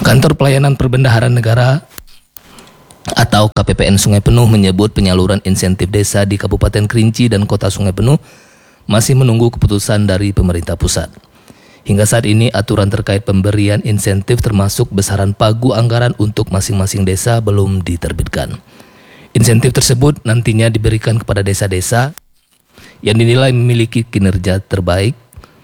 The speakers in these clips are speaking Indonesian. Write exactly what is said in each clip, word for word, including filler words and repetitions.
Kantor Pelayanan Perbendaharaan Negara atau K P P N Sungai Penuh menyebut penyaluran insentif desa di Kabupaten Kerinci dan Kota Sungai Penuh masih menunggu keputusan dari pemerintah pusat. Hingga saat ini aturan terkait pemberian insentif termasuk besaran pagu anggaran untuk masing-masing desa belum diterbitkan. Insentif tersebut nantinya diberikan kepada desa-desa yang dinilai memiliki kinerja terbaik.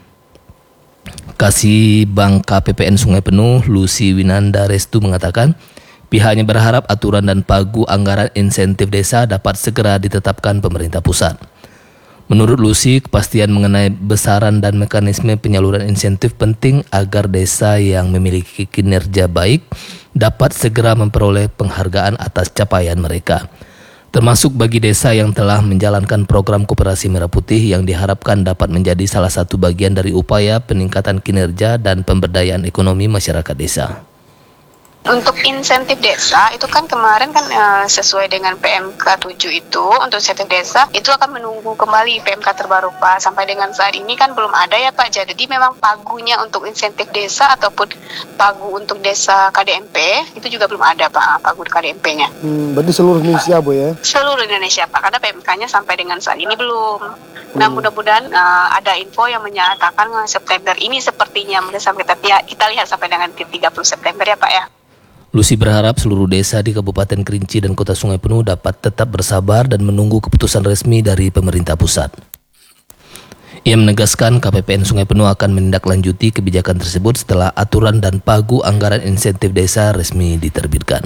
Kasibang K P P N Sungai Penuh, Lucy Winanda Restu mengatakan, pihaknya berharap aturan dan pagu anggaran insentif desa dapat segera ditetapkan pemerintah pusat. Menurut Lucy, kepastian mengenai besaran dan mekanisme penyaluran insentif penting agar desa yang memiliki kinerja baik dapat segera memperoleh penghargaan atas capaian mereka, termasuk bagi desa yang telah menjalankan program Koperasi Merah Putih yang diharapkan dapat menjadi salah satu bagian dari upaya peningkatan kinerja dan pemberdayaan ekonomi masyarakat desa. Untuk insentif desa itu kan kemarin kan e, sesuai dengan P M K tujuh itu untuk insentif desa itu akan menunggu kembali P M K terbaru Pak. Sampai dengan saat ini kan belum ada ya Pak. Jadi memang pagunya untuk insentif desa ataupun pagu untuk desa K D M P itu juga belum ada Pak, pagu K D M P-nya. Hmm, berarti seluruh Indonesia Bu ya? Seluruh Indonesia Pak, karena P M K-nya sampai dengan saat ini belum. Nah hmm. mudah-mudahan uh, ada info yang menyatakan September ini sepertinya, mungkin sampai kita, kita lihat sampai dengan tiga puluh September ya Pak ya. Lucy berharap seluruh desa di Kabupaten Kerinci dan Kota Sungai Penuh dapat tetap bersabar dan menunggu keputusan resmi dari pemerintah pusat. Ia menegaskan K P P N Sungai Penuh akan menindaklanjuti kebijakan tersebut setelah aturan dan pagu anggaran insentif desa resmi diterbitkan.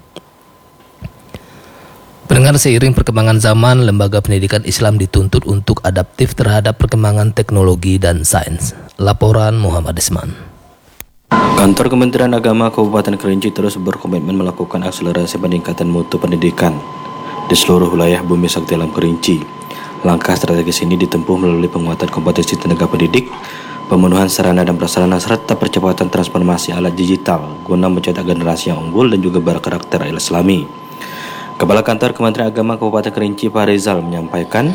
Pendengar, seiring perkembangan zaman, lembaga pendidikan Islam dituntut untuk adaptif terhadap perkembangan teknologi dan sains. Laporan Muhammad Desman. Kantor Kementerian Agama Kabupaten Kerinci terus berkomitmen melakukan akselerasi peningkatan mutu pendidikan di seluruh wilayah Bumi Sakti Alam Kerinci. Langkah strategis ini ditempuh melalui penguatan kompetensi tenaga pendidik, pemenuhan sarana dan prasarana, serta percepatan transformasi alat digital guna mencetak generasi yang unggul dan juga berkarakter Islami. Kepala Kantor Kementerian Agama Kabupaten Kerinci, Pak Rizal, menyampaikan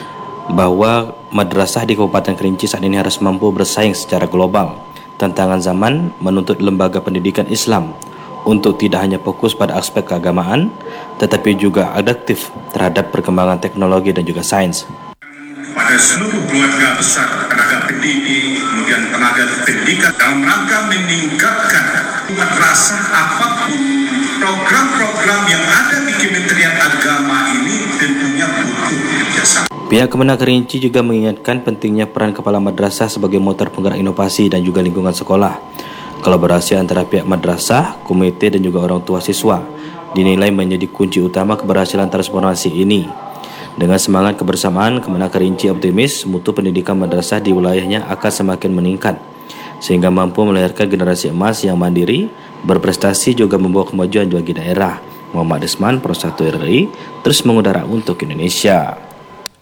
bahwa madrasah di Kabupaten Kerinci saat ini harus mampu bersaing secara global. Tantangan zaman menuntut lembaga pendidikan Islam untuk tidak hanya fokus pada aspek keagamaan, tetapi juga adaptif terhadap perkembangan teknologi dan juga sains. Pada seluruh keluarga besar tenaga pendidik, kemudian tenaga pendidikan dalam rangka meningkatkan madrasah apapun program-program yang ada di Kementerian Agama ini tentunya butuh kerjasama. Pihak Kemenak Kerinci juga mengingatkan pentingnya peran kepala madrasah sebagai motor penggerak inovasi dan juga lingkungan sekolah. Kolaborasi antara pihak madrasah, komite dan juga orang tua siswa dinilai menjadi kunci utama keberhasilan transformasi ini. Dengan semangat kebersamaan, Kemenak Kerinci optimis mutu pendidikan madrasah di wilayahnya akan semakin meningkat, sehingga mampu melahirkan generasi emas yang mandiri, berprestasi, juga membawa kemajuan bagi daerah. Muhammad Desman, Pro satu R I, terus mengudara untuk Indonesia.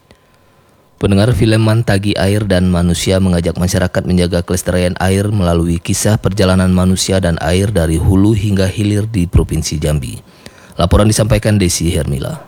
Pendengar, film Mantagi Air dan Manusia mengajak masyarakat menjaga kelestarian air melalui kisah perjalanan manusia dan air dari hulu hingga hilir di Provinsi Jambi. Laporan disampaikan Desi Hermila.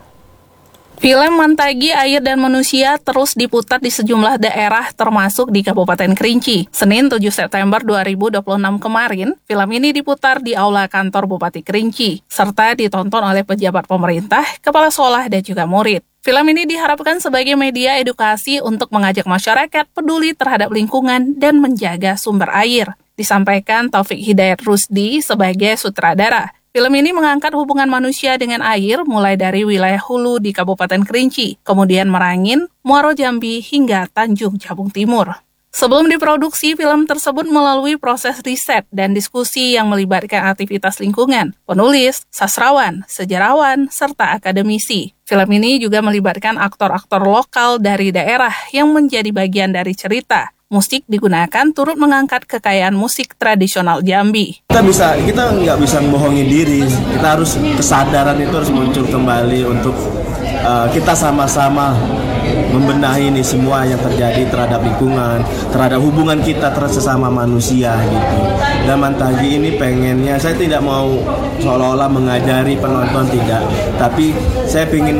Film Mantagi Air dan Manusia terus diputar di sejumlah daerah termasuk di Kabupaten Kerinci. Senin tujuh September dua ribu dua puluh enam kemarin, film ini diputar di Aula Kantor Bupati Kerinci, serta ditonton oleh pejabat pemerintah, kepala sekolah, dan juga murid. Film ini diharapkan sebagai media edukasi untuk mengajak masyarakat peduli terhadap lingkungan dan menjaga sumber air. Disampaikan Taufik Hidayat Rusdi sebagai sutradara. Film ini mengangkat hubungan manusia dengan air mulai dari wilayah hulu di Kabupaten Kerinci, kemudian Merangin, Muaro Jambi, hingga Tanjung Jabung Timur. Sebelum diproduksi, film tersebut melalui proses riset dan diskusi yang melibatkan aktivitas lingkungan, penulis, sastrawan, sejarawan, serta akademisi. Film ini juga melibatkan aktor-aktor lokal dari daerah yang menjadi bagian dari cerita. Musik digunakan turut mengangkat kekayaan musik tradisional Jambi. Kita bisa, kita nggak bisa membohongi diri. Kita harus, kesadaran itu harus muncul kembali untuk uh, kita sama-sama membenahi ini semua yang terjadi terhadap lingkungan, terhadap hubungan kita terhadap sesama manusia gitu. Dan Mantagi ini pengennya, saya tidak mau seolah-olah mengajari penonton, tidak, tapi saya ingin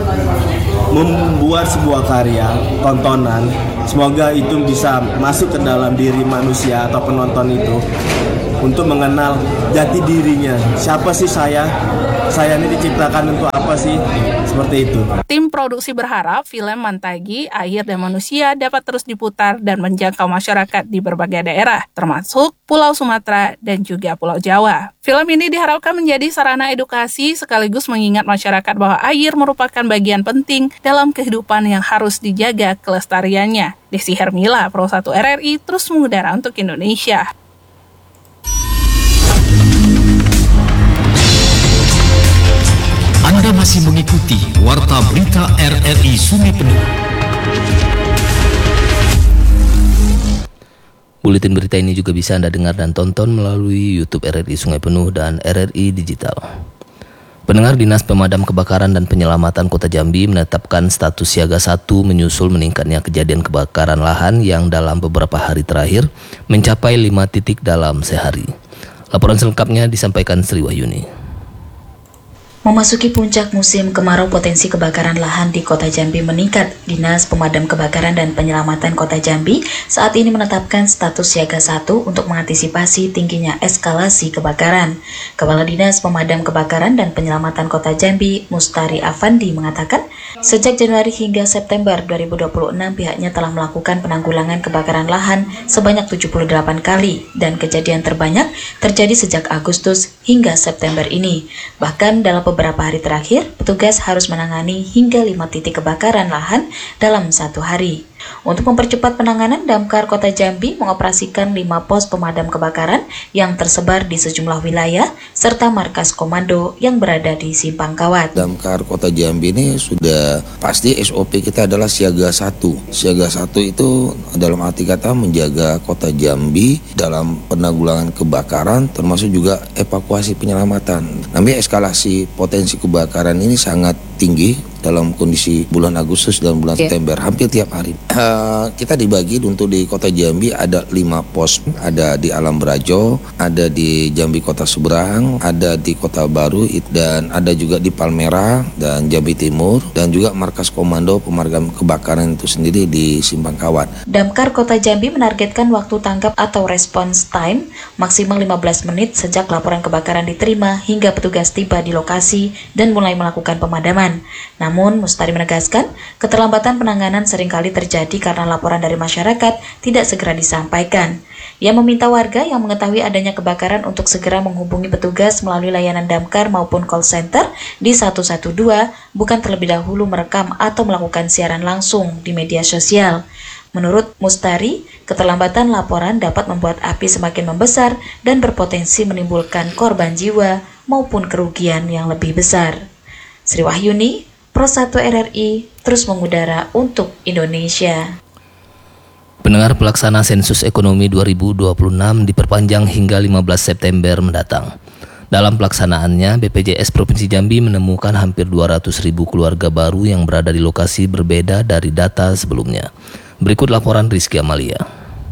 membuat sebuah karya tontonan, semoga itu bisa masuk ke dalam diri manusia atau penonton itu, untuk mengenal jati dirinya. Siapa sih saya? Saya ini diciptakan untuk apa sih? Seperti itu. Tim produksi berharap film Mantagi, Air dan Manusia dapat terus diputar dan menjangkau masyarakat di berbagai daerah, termasuk Pulau Sumatera dan juga Pulau Jawa. Film ini diharapkan menjadi sarana edukasi sekaligus mengingat masyarakat bahwa air merupakan bagian penting dalam kehidupan yang harus dijaga kelestariannya. Desi Hermila, Pro satu R R I, terus mengudara untuk Indonesia. Anda masih mengikuti Warta Berita R R I Sungai Penuh. Buletin berita ini juga bisa Anda dengar dan tonton melalui YouTube R R I Sungai Penuh dan R R I Digital. Pendengar, Dinas Pemadam Kebakaran dan Penyelamatan Kota Jambi menetapkan status siaga satu menyusul meningkatnya kejadian kebakaran lahan yang dalam beberapa hari terakhir mencapai lima titik dalam sehari. Laporan selengkapnya disampaikan Sri Wahyuni. Memasuki puncak musim kemarau, potensi kebakaran lahan di Kota Jambi meningkat. Dinas Pemadam Kebakaran dan Penyelamatan Kota Jambi saat ini menetapkan status siaga satu untuk mengantisipasi tingginya eskalasi kebakaran. Kepala Dinas Pemadam Kebakaran dan Penyelamatan Kota Jambi, Mustari Afandi, mengatakan sejak Januari hingga September dua ribu dua puluh enam pihaknya telah melakukan penanggulangan kebakaran lahan sebanyak tujuh puluh delapan kali dan kejadian terbanyak terjadi sejak Agustus hingga September ini. Bahkan dalam beberapa hari terakhir, petugas harus menangani hingga lima titik kebakaran lahan dalam satu hari. Untuk mempercepat penanganan, Damkar Kota Jambi mengoperasikan lima pos pemadam kebakaran yang tersebar di sejumlah wilayah, serta markas komando yang berada di Simpang Kawat. Damkar Kota Jambi ini sudah pasti S O P kita adalah siaga satu. Siaga satu itu dalam arti kata menjaga Kota Jambi dalam penanggulangan kebakaran, termasuk juga evakuasi penyelamatan. Namun eskalasi potensi kebakaran ini sangat tinggi dalam kondisi bulan Agustus dan bulan September, hampir tiap hari. Uh, kita dibagi untuk di Kota Jambi ada lima pos, ada di Alam Brajo, ada di Jambi Kota Seberang, ada di Kota Baru, dan ada juga di Palmera dan Jambi Timur, dan juga markas komando pemadam kebakaran itu sendiri di Simpang Kawat. Damkar Kota Jambi menargetkan waktu tanggap atau response time maksimal lima belas menit sejak laporan kebakaran diterima hingga petugas tiba di lokasi dan mulai melakukan pemadaman. Namun, Mustari menegaskan, keterlambatan penanganan seringkali terjadi karena laporan dari masyarakat tidak segera disampaikan. Ia meminta warga yang mengetahui adanya kebakaran untuk segera menghubungi petugas melalui layanan damkar maupun call center di satu satu dua, bukan terlebih dahulu merekam atau melakukan siaran langsung di media sosial. Menurut Mustari, keterlambatan laporan dapat membuat api semakin membesar dan berpotensi menimbulkan korban jiwa maupun kerugian yang lebih besar. Sri Wahyuni, Pro satu R R I, terus mengudara untuk Indonesia. Pendengar, pelaksana sensus ekonomi dua ribu dua puluh enam diperpanjang hingga lima belas September mendatang. Dalam pelaksanaannya, B P J S Provinsi Jambi menemukan hampir dua ratus ribu keluarga baru yang berada di lokasi berbeda dari data sebelumnya. Berikut laporan Rizky Amalia.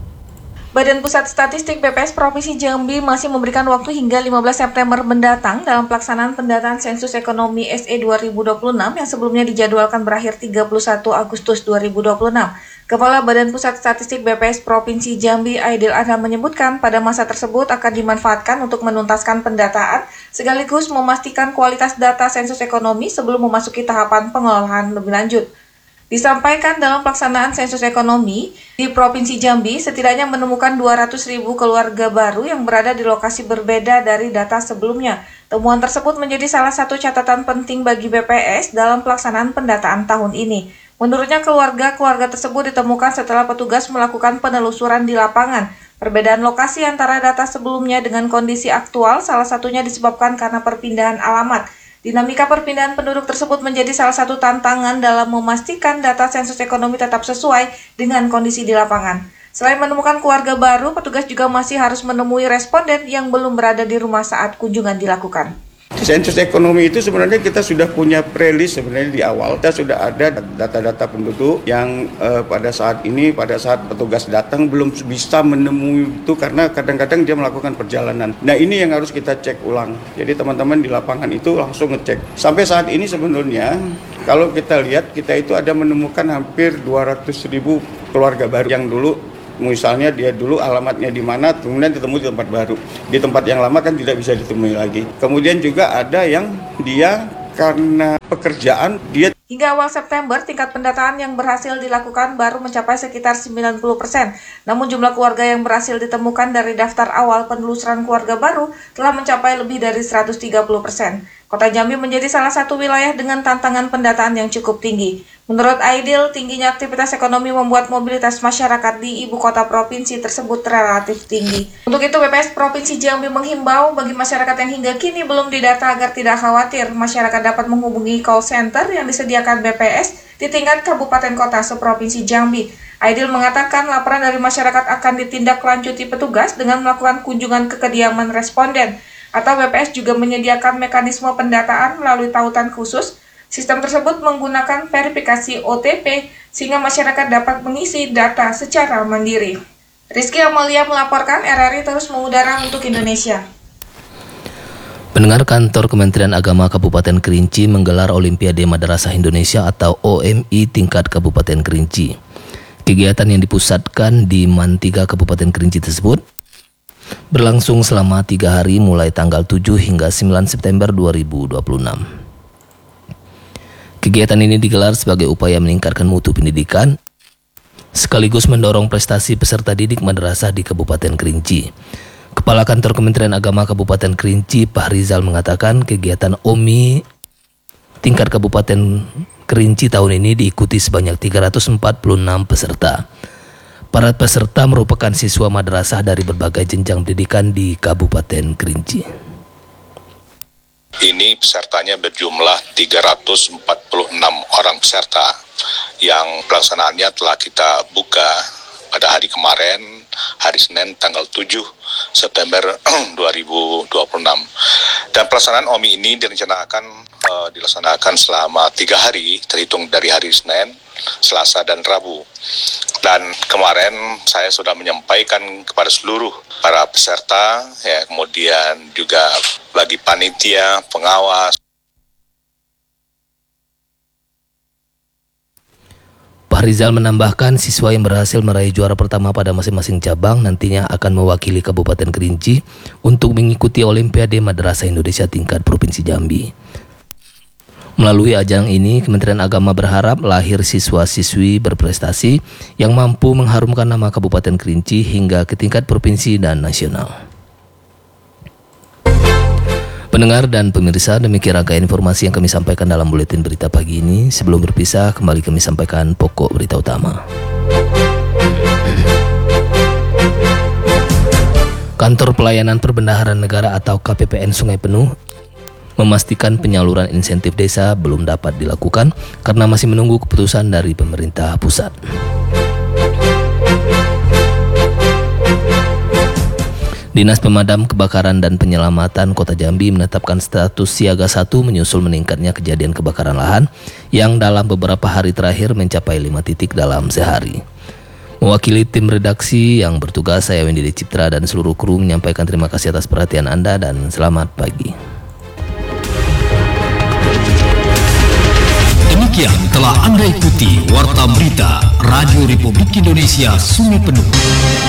Badan Pusat Statistik B P S Provinsi Jambi masih memberikan waktu hingga lima belas September mendatang dalam pelaksanaan pendataan sensus ekonomi S E dua ribu dua puluh enam yang sebelumnya dijadwalkan berakhir tiga puluh satu Agustus dua ribu dua puluh enam. Kepala Badan Pusat Statistik B P S Provinsi Jambi, Aidil Adham, menyebutkan pada masa tersebut akan dimanfaatkan untuk menuntaskan pendataan sekaligus memastikan kualitas data sensus ekonomi sebelum memasuki tahapan pengolahan lebih lanjut. Disampaikan dalam pelaksanaan sensus ekonomi di Provinsi Jambi setidaknya menemukan dua ratus ribu keluarga baru yang berada di lokasi berbeda dari data sebelumnya. Temuan tersebut menjadi salah satu catatan penting bagi B P S dalam pelaksanaan pendataan tahun ini. Menurutnya, keluarga-keluarga tersebut ditemukan setelah petugas melakukan penelusuran di lapangan. Perbedaan lokasi antara data sebelumnya dengan kondisi aktual salah satunya disebabkan karena perpindahan alamat. Dinamika perpindahan penduduk tersebut menjadi salah satu tantangan dalam memastikan data sensus ekonomi tetap sesuai dengan kondisi di lapangan. Selain menemukan keluarga baru, petugas juga masih harus menemui responden yang belum berada di rumah saat kunjungan dilakukan. Sensus ekonomi itu sebenarnya kita sudah punya prelis sebenarnya di awal. Kita sudah ada data-data penduduk yang eh, pada saat ini, pada saat petugas datang belum bisa menemui itu karena kadang-kadang dia melakukan perjalanan. Nah, ini yang harus kita cek ulang. Jadi teman-teman di lapangan itu langsung ngecek. Sampai saat ini sebenarnya kalau kita lihat, kita itu ada menemukan hampir dua ratus ribu keluarga baru yang dulu Misalnya dia dulu alamatnya di mana, kemudian ketemu di tempat baru. Di tempat yang lama kan tidak bisa ditemui lagi. Kemudian juga ada yang dia karena pekerjaan dia. Hingga awal September, tingkat pendataan yang berhasil dilakukan baru mencapai sekitar sembilan puluh persen. Namun jumlah keluarga yang berhasil ditemukan dari daftar awal penelusuran keluarga baru telah mencapai lebih dari seratus tiga puluh persen. Kota Jambi menjadi salah satu wilayah dengan tantangan pendataan yang cukup tinggi. Menurut Aidil, tingginya aktivitas ekonomi membuat mobilitas masyarakat di ibu kota provinsi tersebut relatif tinggi. Untuk itu, B P S Provinsi Jambi menghimbau bagi masyarakat yang hingga kini belum didata agar tidak khawatir. Masyarakat dapat menghubungi call center yang disediakan B P S di tingkat kabupaten kota seprovinsi Jambi. Aidil mengatakan laporan dari masyarakat akan ditindaklanjuti petugas dengan melakukan kunjungan ke kediaman responden. Atau B P S juga menyediakan mekanisme pendataan melalui tautan khusus. Sistem tersebut menggunakan verifikasi O T P sehingga masyarakat dapat mengisi data secara mandiri. Rizky Amalia melaporkan, R R I terus mengudara untuk Indonesia. Pendengar, Kantor Kementerian Agama Kabupaten Kerinci menggelar Olimpiade Madrasah Indonesia atau O M I tingkat Kabupaten Kerinci. Kegiatan yang dipusatkan di Mantiga Kabupaten Kerinci tersebut berlangsung selama tiga hari mulai tanggal tujuh hingga sembilan September dua ribu dua puluh enam. Kegiatan ini digelar sebagai upaya meningkatkan mutu pendidikan sekaligus mendorong prestasi peserta didik madrasah di Kabupaten Kerinci. Kepala Kantor Kementerian Agama Kabupaten Kerinci, Pak Rizal, mengatakan kegiatan O M I tingkat Kabupaten Kerinci tahun ini diikuti sebanyak tiga ratus empat puluh enam peserta. Para peserta merupakan siswa madrasah dari berbagai jenjang pendidikan di Kabupaten Kerinci. Ini pesertanya berjumlah tiga ratus empat puluh enam orang peserta yang pelaksanaannya telah kita buka pada hari kemarin, hari Senin tanggal tujuh September dua ribu dua puluh enam. Dan pelaksanaan O M I ini direncanakan uh, dilaksanakan selama tiga hari, terhitung dari hari Senin, Selasa, dan Rabu. Dan kemarin saya sudah menyampaikan kepada seluruh para peserta, ya, kemudian juga bagi panitia, pengawas. Pak Rizal menambahkan siswa yang berhasil meraih juara pertama pada masing-masing cabang nantinya akan mewakili Kabupaten Kerinci untuk mengikuti Olimpiade Madrasah Indonesia tingkat Provinsi Jambi. Melalui ajang ini, Kementerian Agama berharap lahir siswa-siswi berprestasi yang mampu mengharumkan nama Kabupaten Kerinci hingga ke tingkat provinsi dan nasional. Pendengar dan pemirsa, demikian rangkaian informasi yang kami sampaikan dalam buletin berita pagi ini. Sebelum berpisah, kembali kami sampaikan pokok berita utama. Kantor Pelayanan Perbendaharaan Negara atau K P P N Sungai Penuh memastikan penyaluran insentif desa belum dapat dilakukan karena masih menunggu keputusan dari pemerintah pusat. Dinas Pemadam Kebakaran dan Penyelamatan Kota Jambi menetapkan status siaga satu menyusul meningkatnya kejadian kebakaran lahan yang dalam beberapa hari terakhir mencapai lima titik dalam sehari. Mewakili tim redaksi yang bertugas, saya Wendy Ciptra dan seluruh kru menyampaikan terima kasih atas perhatian Anda dan selamat pagi. Demikian telah Anda ikuti Warta Berita Radio Republik Indonesia Sungai Penuh.